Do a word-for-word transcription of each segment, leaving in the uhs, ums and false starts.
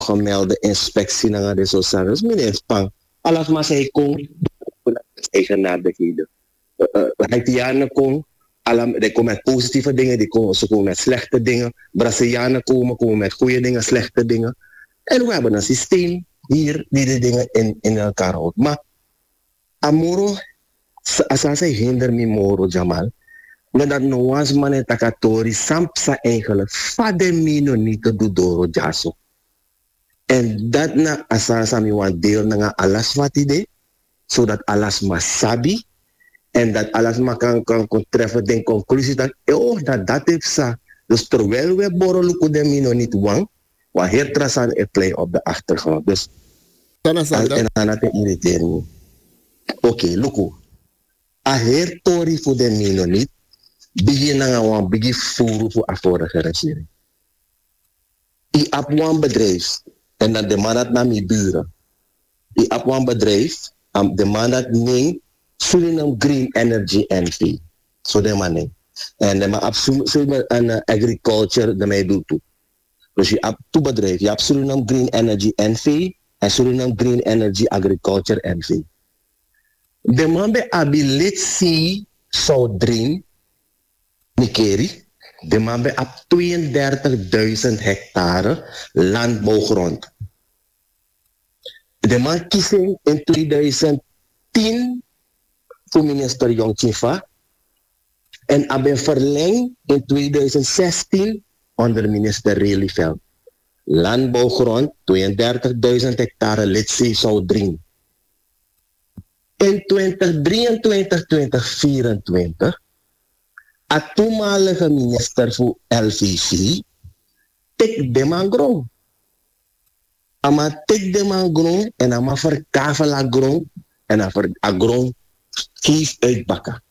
gemelde inspectie naar de sociale meneer Pang. Alles maar zij kon eigenaardigheden. Haitianen kon, die komen met positieve dingen, die komen, ze komen met slechte dingen. Brazilianen komen, komen met goede dingen, slechte dingen. En we hebben een systeem hier die de dingen in, in elkaar houdt. Maar Amoro, als hij hinder mi moro Jamal, maar dat no was man takatori sampsa eigenlijk fademino niet te doen door jaso. En dat na asasa mi wan deel na alas wat ide, zodat alas maar sabi en dat alas maar kan, kan, kan treffen den conclusie dat oh dat dat heeft sa. Dus terwijl we borrelu de mino niet wang, wa hertrasan e play op de achtergrond. Dus en dan het irriteren. Oké, luku. A hertori voor de mino niet. Begin na wan begin voeren voor afvorige regering. I op een bedrijf en dan de man dat naar mijn buren. I op een bedrijf um, de man dat neemt Suriname Green Energy N V. Zo de man neemt. En de man absoluut een agriculture de mij doet toe. Dus je hebt twee bedrijven. Je hebt Suriname Green Energy N V en Suriname Green Energy Agriculture N V. De man bij ability zou drin Nikeri, de man bij op tweeëndertigduizend hectare landbouwgrond. De man kies in tweeduizend tien voor minister Jongchifa en hebben verlengd in tweeduizend zestien onder minister Relieveld. Landbouwgrond, tweeëndertigduizend hectare, let's zou drin. In twintig drieëntwintig, twintig vierentwintig a toenmalige minister voor L V C tik de man grond. Ama tik de man grond en ama verkavela grond en a grond kies uitbakken.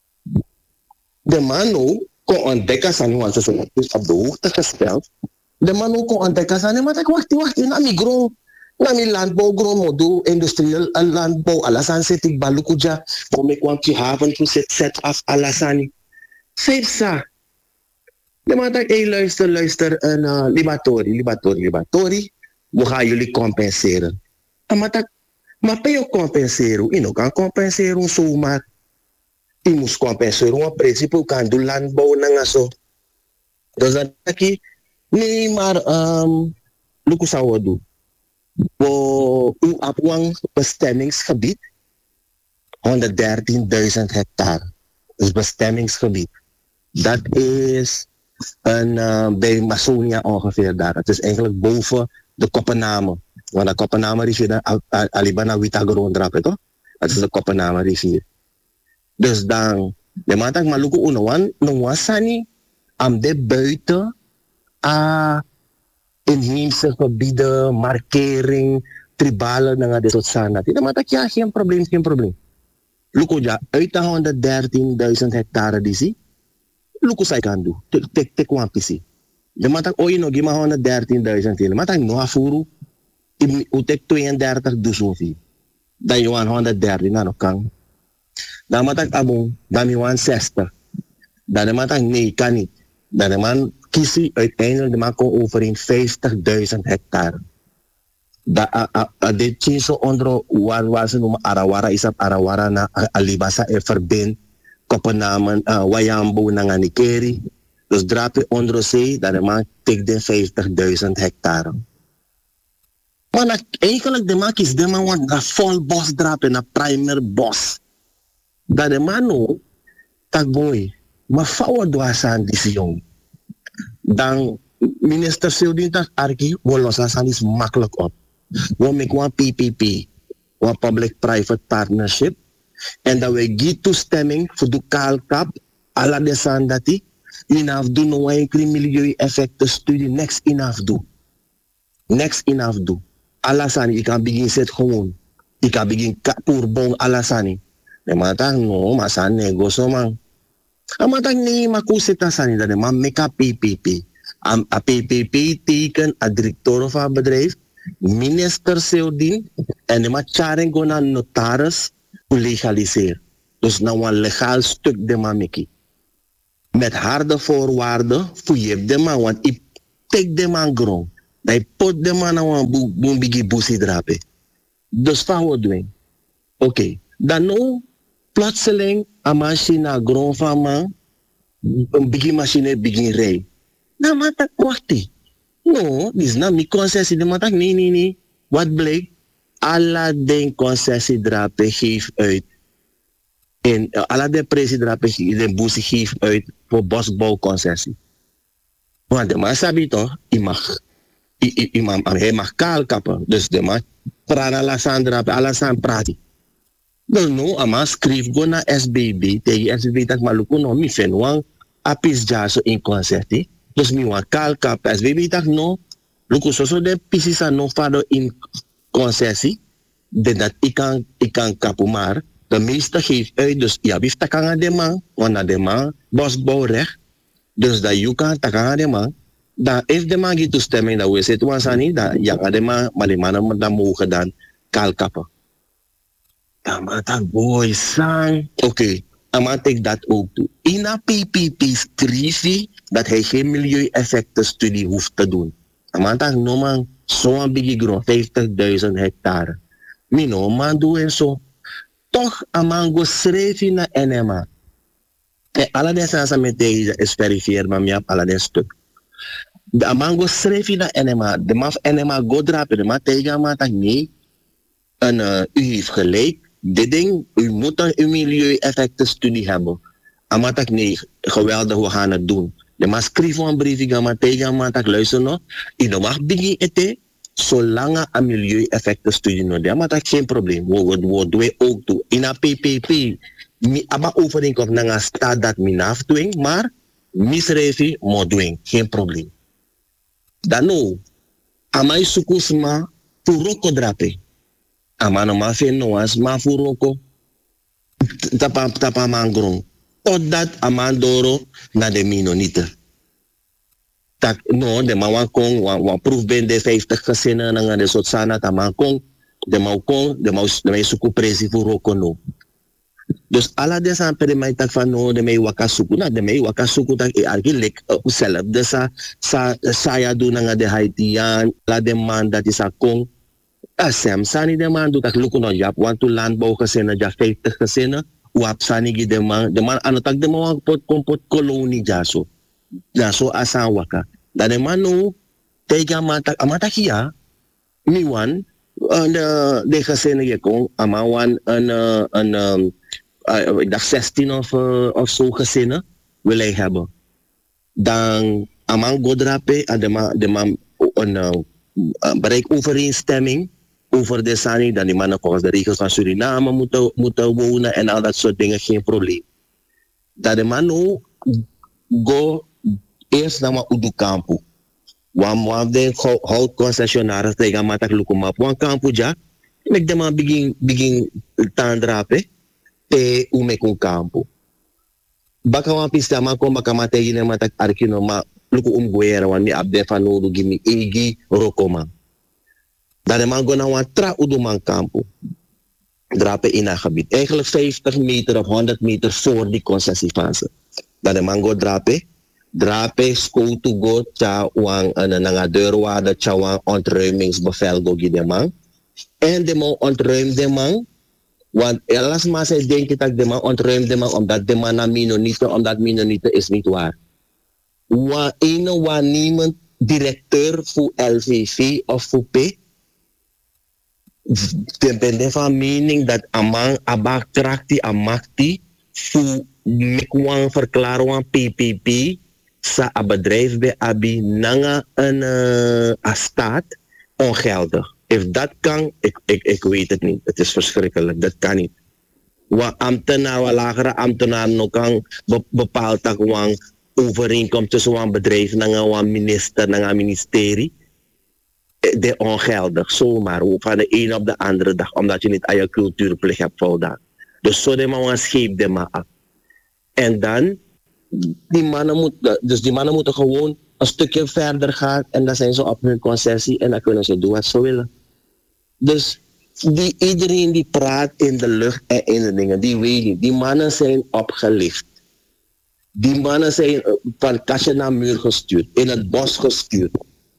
De man nu kon ontdekken zijn, want ze is op de hoogte gesteld. De man nu kon ontdekken zijn, maar ik wacht, wacht, na mi grond, na mi landbouwgrond, modo industrieel landbouw, alasan zit ik balukuja, kom ik want je haven toe zet zet af alasani. Zeg sa. De man dat hey, luister, luister, en uh, libatori, libatori, libatori, we gaan jullie compenseren. Maar dat, maar ben je compenseren? Je kan compenseren zomaar. Je moet compenseren, in principe kan doen landbouw na zo. Dus dat ik nee, maar um, look hoe zou we doen. We op een bestemmingsgebied, honderddertienduizend hectare. Dus bestemmingsgebied. Dat is een, uh, bij Masonia ongeveer daar. Het is eigenlijk boven de Koppename. Want de Koppename rivier, Alibana Witagron drapen toch? Dat is de Koppename rivier. Dus dan, de maandag maluku unawan, nuwasani, am de buiten, a inheemse gebieden, markering, tribale, na de soort sana. De maandag, ja, geen probleem, geen probleem. Luko ja, uit de honderddertienduizend hectare die zie, Luko zij kan doen. Tek, tek, tek, wan pisi. De maandag, oh je nog, je mag honderddertienduizend in. De maandag, nog afvoeren, u tek tweeëndertigduizend. Dan je wan honderddertien, nou nog kan. Dan maandag, abon, dan je wan zestig. Dan de maandag, nee, kan niet. Dan de man kies uiteindelijk, de man kon over in vijftigduizend hectare. Da a a a de chinso ondro wan was no arawara isap arawara na alibasa e verbind kopenamen uh, wayambo na nganikeri. Dus drape ondro se dat de man tek de vijftigduizend hectare. Maar na, eigenlijk de man kies de man want na vol bos drape na primer bos. Dat de man no tak boy, maar fawa doasan disi jong. Dan minister Sildin tak arki wolosasan is makkelijk op. We maken een P P P, een public-private partnership. En dat we die toestemming voor de kaalkap, alle de sandati, inaf doen we een milieu-effecten-studie, niks inaf doen. Niks inaf doen. Alasani, ik kan beginnen zet gewoon. Ik kan beginnen kapourbong alasani. Maar dan, no, maar san nego so man. Maar dan, nee, maar hoe zit dat sani? Dat man make a P P P. A P P P teken, a directeur van het bedrijf, minister Seudin en de macharing go naar notaris om legaliseren. Dus nou een legaal stuk de mamiki. Met harde voorwaarden voor je de man, want ik take de man grond. Hij pot de man aan een boom bigi busi drape. Dus van wat doen? Oké. Okay. Dan nu, plotseling, een machine naar grond van man, een bigi machine begin rijden. Nou, maar dat wacht. No, dit is nou mijn concessie. Maar dat nee, nee, nee. Wat blijkt? Alla den concessie drape geeft uit. En uh, alla den presie drape de busi geeft uit voor bosbouwconcessie. Want de man sabi toch, hij mag, hij, hij, hij, hij mag kaal kappen. Dus de man praat alla san drape, alla san praat. Dus nu, een man schreef go naar S B B, tegen S B B dat maar lukken no, mi fen wang apis jaso in concessie. Dus mi wan kaal kap, S B B dat no, lukken zo zo de pieces aan no fado in concessie, dat ik kan, ik kan kappen maar. De meeste geeft uit, dus ja, wie tak aan de man, want na de man, bosbouwrecht, dus dat je kan tak aan de man, dan heeft de man geen toestemming, dat we zitten, want dan niet, dat ja, de man, maar de mannen dan mogen dan kaal kappen. Dan maar dat boy, sang, oké, okay, dan maar ik dat ook toe. In een P P P schreef hij dat hij geen milieueffectenstudie hoeft te doen. Dan maar dat no man, zo'n biggie grond, vijftigduizend hectare. Mino man doe en zo. Toch amango schreef in de N M A. En alle deze zijn met deze is verifieerd, maar je hebt alle deze stuk. De amango schreef in de N M A. De maf N M A go drapen, de ma tegen ma tak nee. En uh, u heeft gelijk. Dit ding, u moet een milieueffectenstudie hebben. Maar tak nee, geweldig, we gaan het doen. De ma schreef een briefje aan ma tegen ma tak luister nog. Je mag beginnen eten. Zolang een milieueffectenstudie nog is, maar dat is geen probleem. We, we, we doen ook toe. In een P P P, mi aba overeenkomst naar een staat dat mi naf doen, maar misrevi moet doen, geen probleem. Dan nu, amai sukusma furoko drape. Amano ma fenoas ma furoko tapa tapa mangrong. Totdat amandoro na de minonieten. Tak, no, de man wan kong, wan, wan proef ben de vijftig gezinnen, en de soort sana, ta man kong, de man kong, de man, de man suku presi voor roko no. Dus alla de san per mij tak van no, de mij waka suku, na de mij waka suku tak e argilek, zelf, de sa, sa, sa ya doen nga de Haitian, la de man dat is a kong, a sem, sani de man doet tak lukken no, jap, want to landbouwgezinnen, ja vijftig gezinnen, wap sani de man, de man, ano tak de man wak pot, kompot kolonie ja so. Ja, so asan waka. Dat de man nu tegen amatak amatak hier, mi wan de de gezinnen je kon, ama wan een een ik dacht zestien of of zo gezinnen wil hij hebben. Dan amang godrape, de man de man een bereik overeenstemming over de sani, dan die mannen volgens de regels van Suriname moeten moeten wonen en al dat soort dingen, geen probleem. Dat de man nu go eerst naar Udu Kampu. Wan wan de houtconcessionaris tegen matak lukuma. Wan kampu ja. Mek de man begin begin tandrape. Te umekun kampu. Baka wan pista man kom baka mate gine matak arkino ma luku umgoera wan mi abde fanodu gimi egi rokoma. Dat de man go na wan tra Udu man kampu. Drape in haar gebied. Eigenlijk vijftig meter of honderd meter voor die concessiefase. Dat de man go drape. Drape skotu go cha wang ana nga deurwaarde cha wang ontruimingsbevel go gi de man. En de man ontruim de man. Want elas maar zij denken dat de man ontruim de man omdat de man na minonieten, omdat minonieten is niet waar. Wa ene wa niemand directeur voor L V V of voor P. De ben van mening dat amang abak trakti amakti voor mekwang verklaren P P P. Sa a bedrijf bij Abi nanga een uh, staat ongeldig. If dat kan, ik, ik, ik weet het niet. Het is verschrikkelijk, dat kan niet. Wa ambtenaar, wa lagere ambtenaar no kan be, bepaald dat wang overeenkomst tussen een bedrijf en een minister en een ministerie. De ongeldig, zomaar, van de een op de andere dag, omdat je niet aan je cultuurplicht hebt voldaan. Dus zo de man scheep de man af. En dan Die mannen, moet, dus die mannen moeten gewoon een stukje verder gaan en dan zijn ze op hun concessie en dan kunnen ze doen wat ze willen. Dus die, iedereen die praat in de lucht en in de dingen, die weet niet. Die mannen zijn opgelicht. Die mannen zijn van kastje naar muur gestuurd, in het bos gestuurd.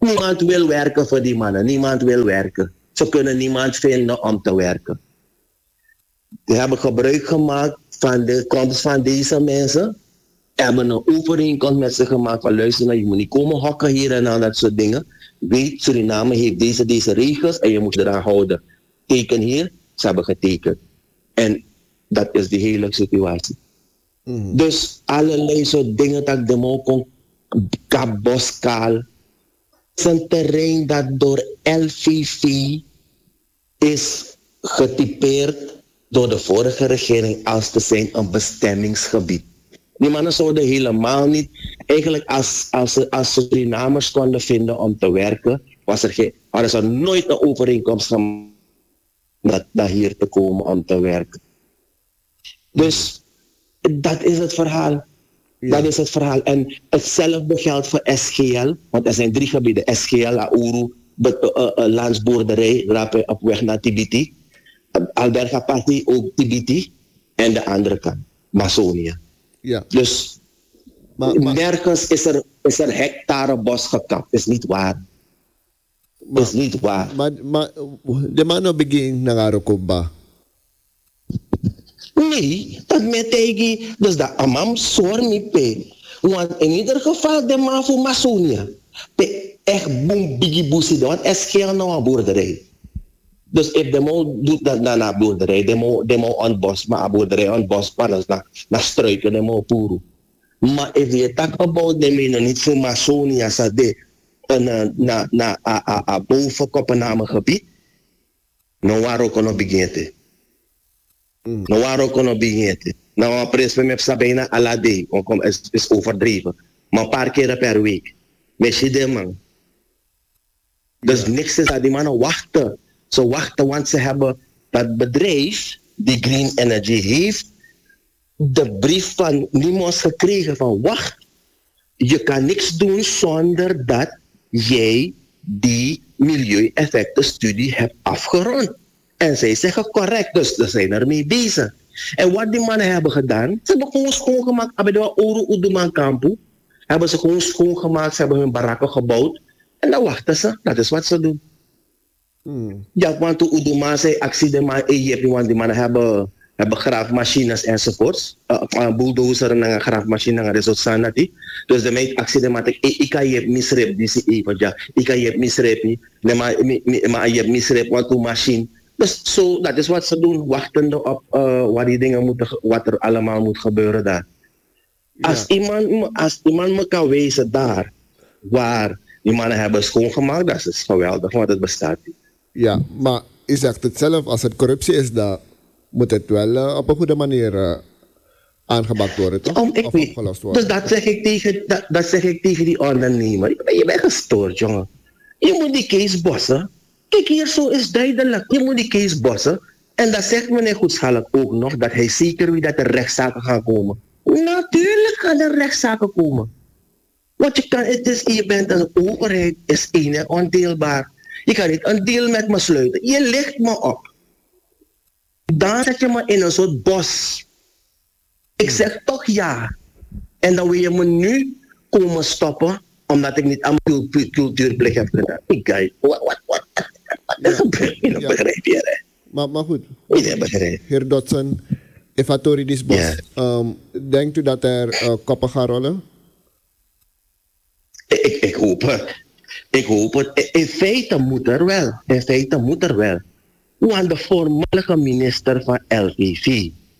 Niemand wil werken voor die mannen. Niemand wil werken. Ze kunnen niemand vinden om te werken. Ze hebben gebruik gemaakt van de komst van deze mensen. Hebben een overeenkomst met ze gemaakt van luister, nou, je moet niet komen hokken hier en al dat soort dingen. Weet, Suriname heeft deze, deze regels en je moet eraan houden. Teken hier, ze hebben getekend. En dat is de hele situatie. Mm. Dus allerlei soort dingen dat de mokon kaboskaal. Het is een terrein dat door L V V is getypeerd door de vorige regering als te zijn een bestemmingsgebied. Die mannen zouden helemaal niet, eigenlijk als, als, als Surinamers konden vinden om te werken, was er geen, hadden ze nooit een overeenkomst gemaakt dat, dat hier te komen om te werken. Dus dat is het verhaal. Ja. Dat is het verhaal. En hetzelfde geldt voor S G L, want er zijn drie gebieden. S G L, Auru, uh, uh, landsboerderij, op weg naar Tibiti. Alberga Party, ook Tibiti. En de andere kant, Masonia. Ja. Dus maar, maar, nergens is er, is er hectare bos gekapt. Is niet waar. Maar, is niet waar. Maar, maar de man begin naar ba? Nee, dat met tegen. Dus dat amam soor niet pe. Want in ieder geval de man voor Masonia. Pe echt boem biggie boesie. Want er scheelt nou een boerderij. Dus if de mo doet dat na na boerderij, de mo de mo aan bos, maar boerderij aan bos, panas na na struiken de mo puro. Maar if je tak about de me niet voor Masonia sa de na na na a a a boven Kopenhagen gebied, no waro kono beginnen. No waro kono beginnen. Nou een pres met sabena ala day, om is is overdreven. Maar een paar keer per week. Met je man. Dus niks is dat die mannen wachten. Ze wachten, want ze hebben dat bedrijf, die Green Energy heeft, de brief van Nimos gekregen van wacht, je kan niks doen zonder dat jij die milieueffectenstudie hebt afgerond. En zij zeggen correct, dus ze zijn ermee bezig. En wat die mannen hebben gedaan, ze hebben gewoon schoongemaakt, hebben de Oru Uduman Kampu, hebben ze gewoon schoongemaakt, ze hebben hun barakken gebouwd en dan wachten ze, dat is wat ze doen. Hmm. Ja, want toen Uduma zei actie de man, want die mannen hebben, hebben graafmachines enzovoorts. Uh, een bulldozer en een graafmachine en dat soort dingen. Dus de meid actie de man, ik kan je misrep, die zie ik, ja, ik kan je misrep niet, maar je misrep want een machine. Dus zo, dat is wat ze doen, wachtende op uh, wat die dingen moeten, wat er allemaal moet gebeuren daar. Ja. Als iemand, als iemand me kan wezen daar, waar die mannen hebben schoongemaakt, dat is geweldig, want het bestaat niet. Ja, maar je zegt het zelf, als het corruptie is, dan moet het wel uh, op een goede manier uh, aangepakt worden, toch? Om, ik of weet, opgelost worden. Dus dat zeg ik tegen, dat, dat zeg ik tegen die ondernemer. Je bent gestoord, jongen. Je moet die case bossen. Kijk, hier zo is duidelijk. Je moet die case bossen. En dat zegt meneer Goedschalk ook nog, dat hij zeker weet dat er rechtszaken gaan komen. Natuurlijk gaan er rechtszaken komen. Want je kan, het is, je bent een overheid, is één ondeelbaar. Je kan niet een deal met me sluiten. Je ligt me op. Dan zet je me in een soort bos. Ik zeg toch ja. En dan wil je me nu komen stoppen, omdat ik niet aan mijn cultuurplicht heb gedaan. Ik ga wat, wat, wat, dat gebeurt niet, dat begrijp je, hè? Maar, maar goed, ik begrijp. Heer Dodson, Evatori Disbos, ja. um, denkt u dat er uh, koppen gaan rollen? Ik, ik hoop het. Ik hoop het. In feite moet er wel. In feite moet er wel. Want de voormalige minister van L V V.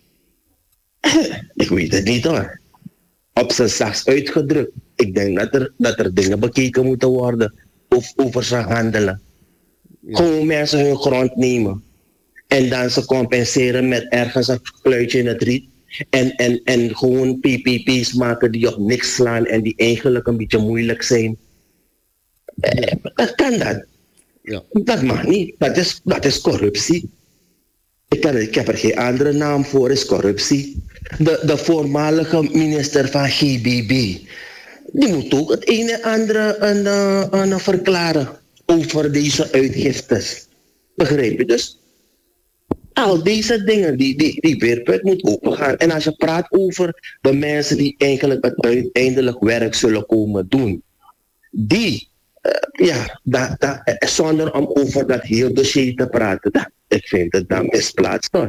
Ik weet het niet hoor. Op zijn zachts uitgedrukt. Ik denk dat er, dat er dingen bekeken moeten worden. Of over zijn handelen. Ja. Gewoon mensen hun grond nemen. En dan ze compenseren met ergens een kluitje in het riet. En, en, en gewoon P P P's maken die op niks slaan. En die eigenlijk een beetje moeilijk zijn. Eh, dat kan dat. Ja. Dat mag niet. Dat is, dat is corruptie. Ik, kan, ik heb er geen andere naam voor, is corruptie. De, de voormalige minister van G B B, die moet ook het een en andere een, een, een verklaren over deze uitgiftes. Begrijp je? Dus al deze dingen, die, die, die weerput moet opengaan. En als je praat over de mensen die eigenlijk het uiteindelijk werk zullen komen doen, die ja, dat, dat, zonder om over dat heel dossier te praten, dat, ik vind het dan misplaatst hoor.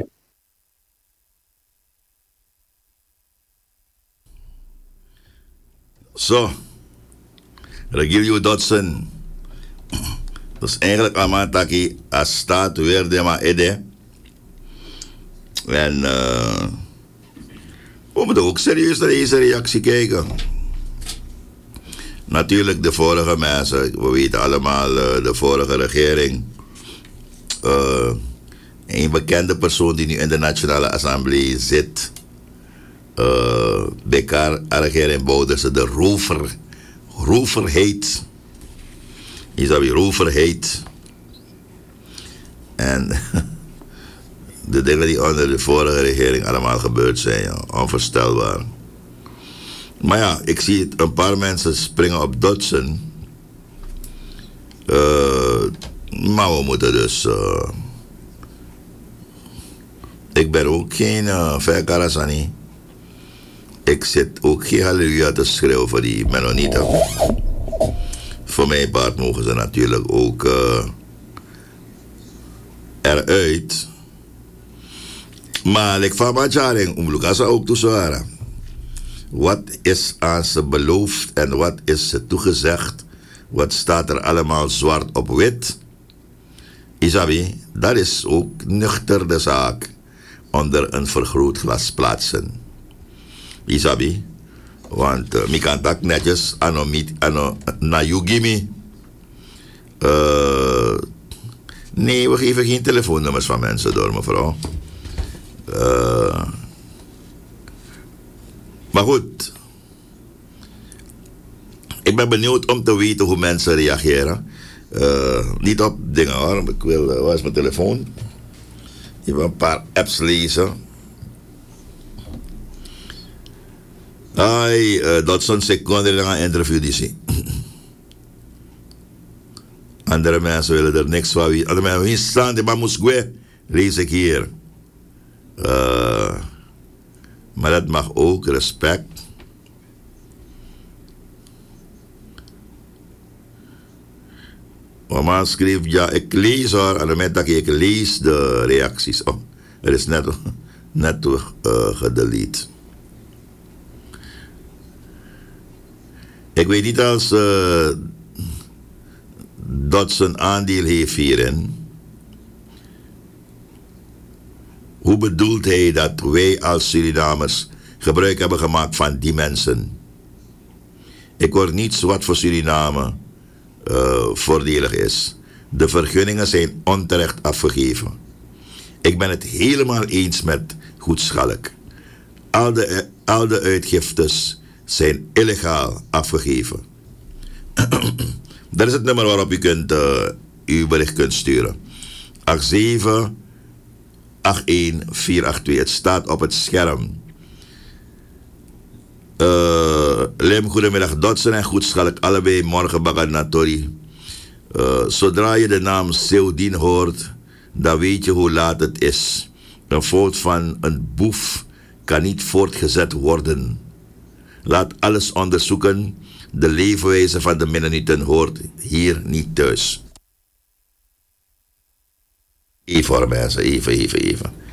Zo, Regilio Dodson. Dus eigenlijk allemaal taki als staat weer de maar ede. En uh, we moeten ook serieus naar deze reactie kijken. Natuurlijk de vorige mensen, we weten allemaal uh, de vorige regering. Uh, een bekende persoon die nu in de Nationale Assemblée zit. Uh, Bekar regering bouwde ze de rover. Rover heet. Is dat weer rover heet. En de dingen die onder de vorige regering allemaal gebeurd zijn, ja, onvoorstelbaar. Maar ja, ik zie het, een paar mensen springen op Dodson. Uh, maar we moeten dus... Uh, ik ben ook geen uh, Verkarasani. Ik zit ook geen halleluja te schreeuwen voor die Mennonieten. Voor mijn part mogen ze natuurlijk ook uh, eruit. Maar ik van mijn jaring, om Lucas ook te zwaren. Wat is aan ze beloofd en wat is ze toegezegd? Wat staat er allemaal zwart op wit? Isabi, dat is ook nuchter de zaak onder een vergrootglas plaatsen. Isabi, want uh, mi kan tak netjes ano mit ano na yugimi. Uh, nee, we geven geen telefoonnummers van mensen door, mevrouw. Uh, maar goed. Ik ben benieuwd om te weten hoe mensen reageren. Uh, niet op dingen hoor. Ik wil, uh, waar is mijn telefoon? Ik wil een paar apps lezen. Ai, uh, dat is een seconde lang een interview die zien. Andere mensen willen er niks van weten. Andere mensen willen staan, die maar moest gaan. Lees ik hier. Uh, maar dat mag ook, respect. Mama schreef, ja, ik lees hoor. En dan dat ik lees de reacties. Oh, er is net, net uh, gedelete. Ik weet niet als uh, dat zijn aandeel heeft hierin. Hoe bedoelt hij dat wij als Surinamers gebruik hebben gemaakt van die mensen? Ik hoor niets wat voor Suriname uh, voordelig is. De vergunningen zijn onterecht afgegeven. Ik ben het helemaal eens met Goedschalk. Al de, al de uitgiftes zijn illegaal afgegeven. Dat is het nummer waarop u kunt, uh, uw bericht kunt sturen. acht zeven acht een vier acht twee. Het staat op het scherm. Uh, Lem, goedemiddag. Dodson en Goedschalk, allebei morgen Baganatori. Uh, zodra je de naam Seudin hoort, dan weet je hoe laat het is. Een fout van een boef kan niet voortgezet worden. Laat alles onderzoeken. De leefwijze van de Mennonieten hoort hier niet thuis. Even voor mensen, even, even, even.